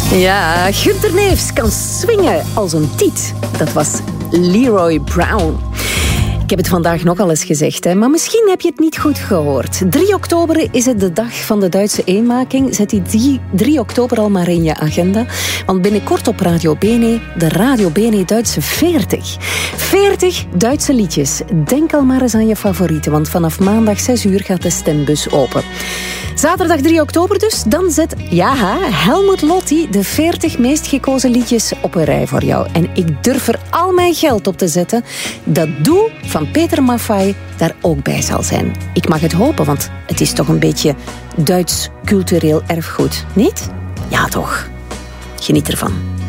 Ja, Gunther Neefs kan swingen als een tiet. Dat was Leroy Brown. Ik heb het vandaag nog al eens gezegd, hè, maar misschien heb je het niet goed gehoord. 3 oktober is het de dag van de Duitse eenmaking. Zet die 3 oktober al maar in je agenda. Want binnenkort op Radio Bene, de Radio Bene Duitse 40. 40 Duitse liedjes. Denk al maar eens aan je favorieten, want vanaf maandag 6 uur gaat de stembus open. Zaterdag 3 oktober dus, dan zet Helmut Lotti de 40 meest gekozen liedjes op een rij voor jou. En ik durf er al mijn geld op te zetten dat Doe van Peter Maffay daar ook bij zal zijn. Ik mag het hopen, want het is toch een beetje Duits cultureel erfgoed, niet? Ja toch. Geniet ervan.